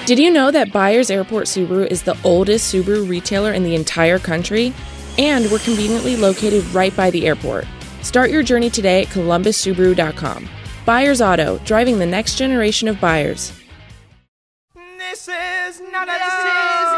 Did you know that Byers Airport Subaru is the oldest Subaru retailer in the entire country? And we're conveniently located right by the airport. Start your journey today at columbussubaru.com. Byers Auto, driving the next generation of buyers. This is not a